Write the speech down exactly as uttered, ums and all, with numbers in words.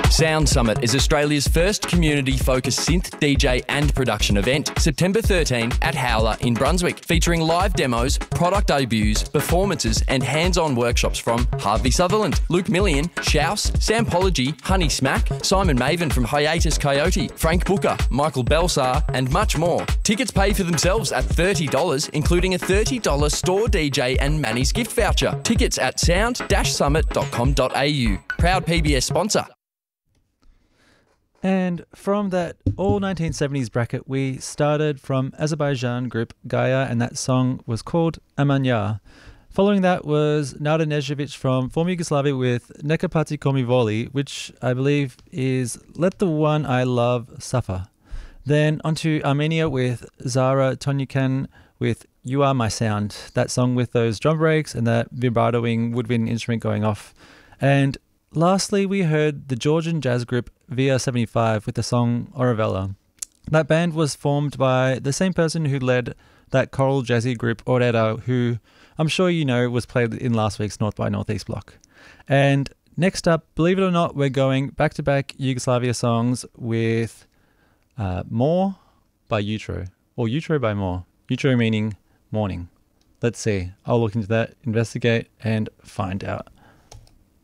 Sound Summit is Australia's first community-focused synth, D J and production event, September thirteenth at Howler in Brunswick, featuring live demos, product debuts, performances and hands-on workshops from Harvey Sutherland, Luke Millian, Shouse, Sampology, Honey Smack, Simon Maven from Hiatus Coyote, Frank Booker, Michael Belsar and much more. Tickets pay for themselves at thirty dollars, including a thirty dollars store D J and Manny's gift voucher. Tickets at sound dash summit dot com dot a u. Proud P B S sponsor. And from that all nineteen seventies bracket, we started from Azerbaijan group Gaia, and that song was called Amanya. Following that was Nada Nežević from former Yugoslavia with Neka Pati Komi Voli, which I believe is Let the One I Love Suffer. Then onto Armenia with Zara Tonyikan with You Are My Sound, that song with those drum breaks and that vibratoing woodwind instrument going off. And lastly, we heard the Georgian jazz group V R seventy-five with the song Oravella. That band was formed by the same person who led that choral jazzy group Orera, who I'm sure you know was played in last week's North by Northeast block. And next up, believe it or not, we're going back-to-back Yugoslavia songs with uh, More by Utro, or Utro by More. Utro meaning morning. Let's see. I'll look into that, investigate, and find out.